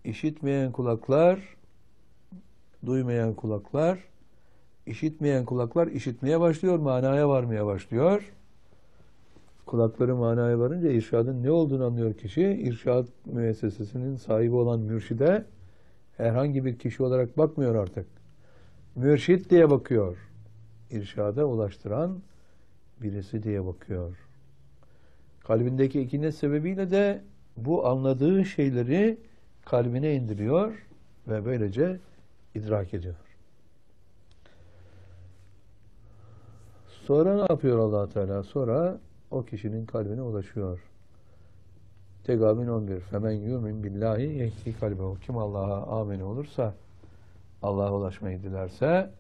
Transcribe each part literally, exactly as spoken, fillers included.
işitmeyen kulaklar, duymayan kulaklar, işitmeyen kulaklar işitmeye başlıyor, manaya varmaya başlıyor. Kulakları manaya varınca irşadın ne olduğunu anlıyor kişi. İrşad müessesesinin sahibi olan mürşide herhangi bir kişi olarak bakmıyor artık. Mürşit diye bakıyor. İrşada ulaştıran birisi diye bakıyor. Kalbindeki ikinet sebebiyle de bu anladığı şeyleri kalbine indiriyor ve böylece idrak ediyor. Sonra ne yapıyor Allah Teala? Sonra o kişinin kalbine ulaşıyor. Tegabin on bir. Femen yumin billahi yehdi kalbehu. Kim Allah'a amin olursa, Allah'a ulaşmayı dilerse,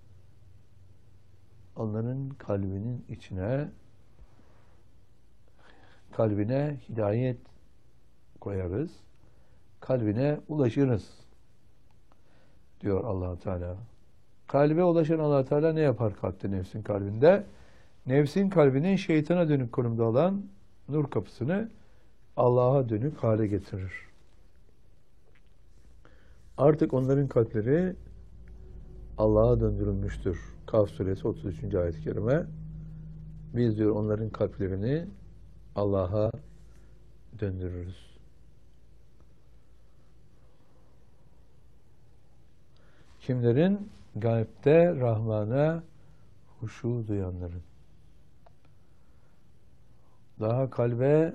onların kalbinin içine, kalbine hidayet koyarız, kalbine ulaşırız diyor Allah Teala. Kalbe ulaşan Allah Teala ne yapar kalpte, nefsin kalbinde? Nefsin kalbinin şeytana dönük konumda olan nur kapısını Allah'a dönük hale getirir. Artık onların kalpleri Allah'a döndürülmüştür. Kaf suresi otuz üçüncü ayet-i kerime. Biz diyor onların kalplerini Allah'a döndürürüz. Kimlerin? Gaybte Rahman'a huşu duyanların. Daha kalbe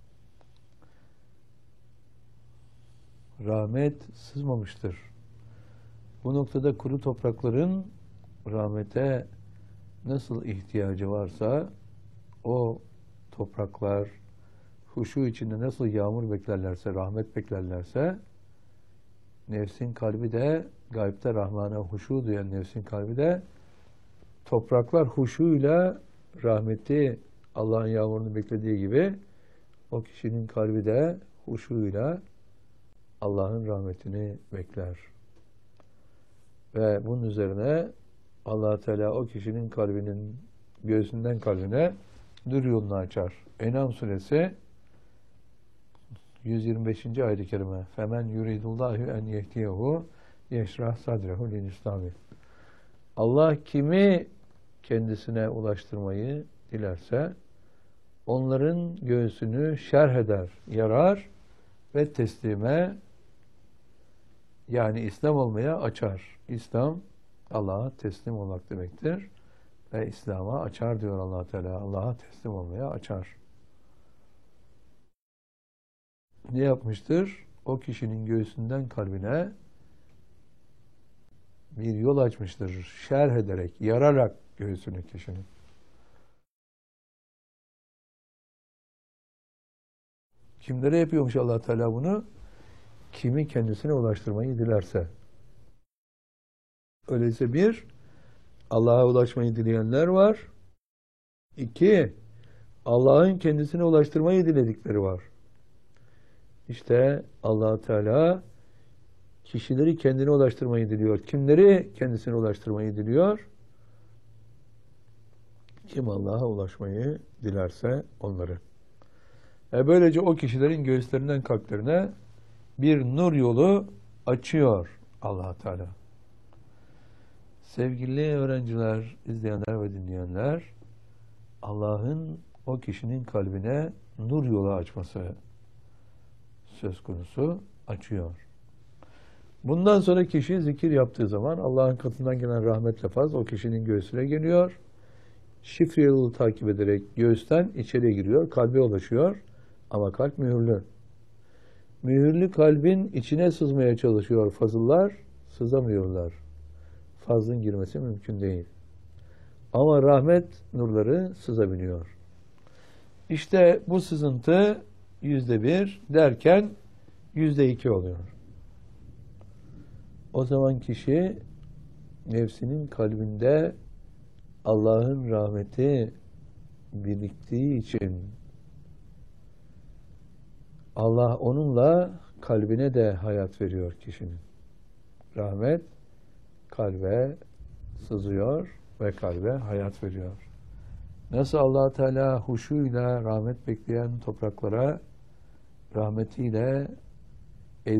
rahmet sızmamıştır. Bu noktada kuru toprakların rahmete nasıl ihtiyacı varsa, o topraklar huşu içinde nasıl yağmur beklerlerse, rahmet beklerlerse, nefsin kalbi de, gaybte Rahman'a huşu duyan nefsin kalbi de, topraklar huşuyla rahmeti, Allah'ın yağmurunu beklediği gibi, o kişinin kalbi de huşuyla Allah'ın rahmetini bekler. Ve bunun üzerine Allah Teala o kişinin kalbinin, göğsünden kalbine nur yolunu açar. En'am suresi yüz yirmi beşinci ayet-i kerime. Femen yuridullahu en yehdiyehu yeşrah sadrehu lil İslami. Allah kimi kendisine ulaştırmayı dilerse onların göğsünü şerh eder, yarar ve teslime, yani İslam olmaya açar. İslam, Allah'a teslim olmak demektir. Ve İslam'a açar diyor Allah Teala. Allah'a teslim olmaya açar. Ne yapmıştır? O kişinin göğsünden kalbine bir yol açmıştır. Şerh ederek, yararak göğsünü kişinin. Kimlere yapıyormuş Allah Teala bunu? Kimi kendisine ulaştırmayı dilerse. Öyleyse bir, Allah'a ulaşmayı dileyenler var. İki, Allah'ın kendisine ulaştırmayı diledikleri var. İşte Allah Teala kişileri kendine ulaştırmayı diliyor. Kimleri kendisine ulaştırmayı diliyor? Kim Allah'a ulaşmayı dilerse onları. E böylece o kişilerin göğüslerinden kalplerine bir nur yolu açıyor Allah Teala. Sevgili öğrenciler, izleyenler ve dinleyenler, Allah'ın o kişinin kalbine nur yolu açması söz konusu, açıyor. Bundan sonra kişi zikir yaptığı zaman Allah'ın katından gelen rahmet lafaz o kişinin göğsüne geliyor. Şifre yolu takip ederek göğüsten içeri giriyor, kalbe ulaşıyor ama kalp mühürlü. Mühürlü kalbin içine sızmaya çalışıyor fazıllar, sızamıyorlar. Fazlın girmesi mümkün değil. Ama rahmet nurları sızabiliyor. İşte bu sızıntı yüzde bir derken yüzde iki oluyor. O zaman kişi nefsinin kalbinde Allah'ın rahmeti biriktiği için Allah onunla kalbine de hayat veriyor kişinin. Rahmet kalbe sızıyor ve kalbe hayat veriyor. Nasıl Allah Teala huşuyla rahmet bekleyen topraklara rahmetiyle